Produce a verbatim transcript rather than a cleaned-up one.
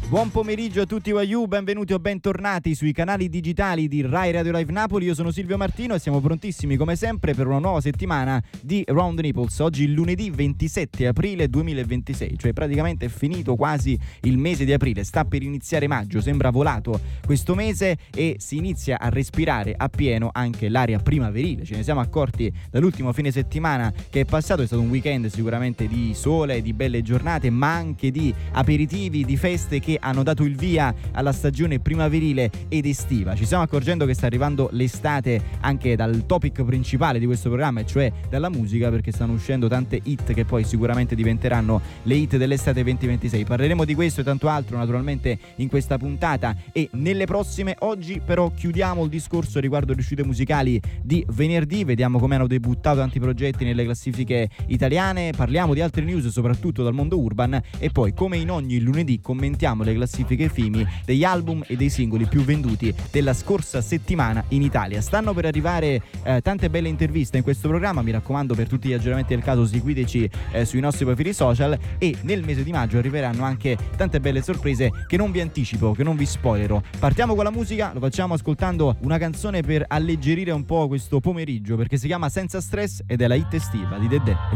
Buon pomeriggio a tutti Waiu, benvenuti o bentornati sui canali digitali di Rai Radio Live Napoli. Io sono Silvio Martino e siamo prontissimi come sempre per una nuova settimana di Round Naples. Oggi il lunedì ventisette aprile duemilaventisei, cioè praticamente è finito quasi il mese di aprile, sta per iniziare maggio, sembra volato questo mese e si inizia a respirare appieno anche l'aria primaverile. Ce ne siamo accorti dall'ultimo fine settimana che è passato, è stato un weekend sicuramente di sole, di belle giornate, ma anche di aperitivi, di feste che hanno dato il via alla stagione primaverile ed estiva. Ci stiamo accorgendo che sta arrivando l'estate anche dal topic principale di questo programma, e cioè dalla musica, perché stanno uscendo tante hit che poi sicuramente diventeranno le hit dell'estate duemilaventisei. Parleremo di questo e tanto altro naturalmente in questa puntata e nelle prossime. Oggi però chiudiamo il discorso riguardo le uscite musicali di venerdì, vediamo come hanno debuttato tanti progetti nelle classifiche italiane, parliamo di altre news soprattutto dal mondo urban e poi, come in ogni lunedì, commentiamo le classifiche FIMI degli album e dei singoli più venduti della scorsa settimana in Italia. Stanno per arrivare eh, tante belle interviste in questo programma, mi raccomando, per tutti gli aggiornamenti del caso seguiteci eh, sui nostri profili social, e nel mese di maggio arriveranno anche tante belle sorprese che non vi anticipo, che non vi spoilerò. Partiamo con la musica, lo facciamo ascoltando una canzone per alleggerire un po' questo pomeriggio, perché si chiama Senza Stress ed è la hit estiva di Dedè e